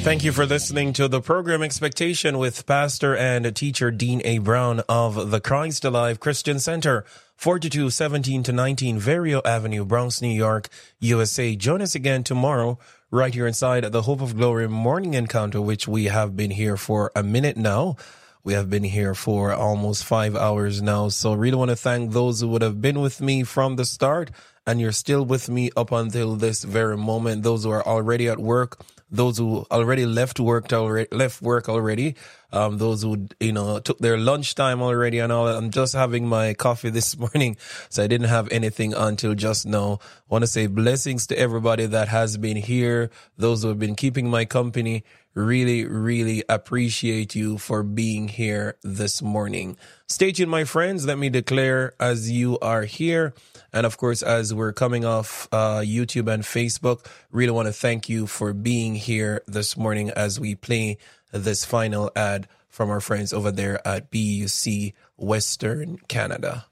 Thank you for listening to the program Expectation with pastor and teacher Dean A. Brown of the Christ Alive Christian Center, 4217-19 Verio Avenue, Bronx, New York, USA. Join us again tomorrow right here inside the Hope of Glory Morning Encounter, which we have been here for a minute now. We have been here for almost 5 hours now. So really want to thank those who would have been with me from the start, and you're still with me up until this very moment. Those who are already at work, those who already left work already, those who, took their lunchtime already and all that. I'm just having my coffee this morning, so I didn't have anything until just now. I want to say blessings to everybody that has been here, those who have been keeping my company. Really, really appreciate you for being here this morning. Stay tuned, my friends. Let me declare as you are here. And of course, as we're coming off YouTube and Facebook, really want to thank you for being here this morning as we play this final ad from our friends over there at BUC Western Canada.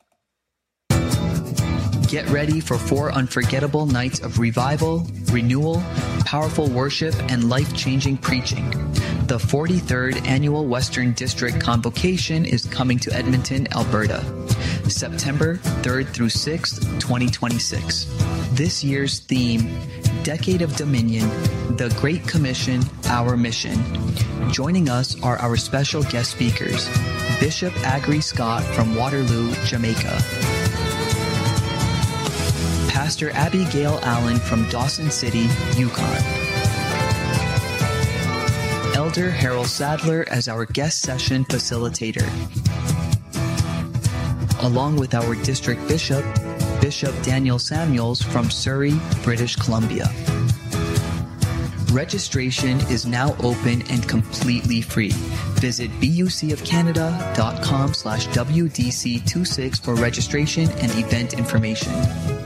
Get ready for 4 unforgettable nights of revival, renewal, powerful worship, and life-changing preaching. The 43rd Annual Western District Convocation is coming to Edmonton, Alberta, September 3rd through 6th, 2026. This year's theme, Decade of Dominion, The Great Commission, Our Mission. Joining us are our special guest speakers, Bishop Agri Scott from Waterloo, Jamaica, Pastor Abigail Allen from Dawson City, Yukon, Elder Harold Sadler as our guest session facilitator, along with our district bishop, Bishop Daniel Samuels from Surrey, British Columbia. Registration is now open and completely free. Visit bucofcanada.com/WDC26 for registration and event information.